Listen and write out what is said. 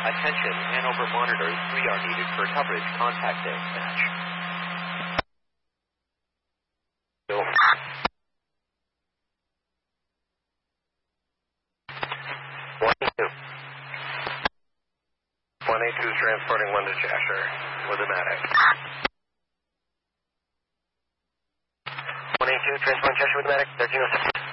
Attention, Hanover monitors 3 are needed for coverage. Contact dispatch. 182 is transporting 1 to Cheshire with a medic. 182 transporting Cheshire with a medic, 1306.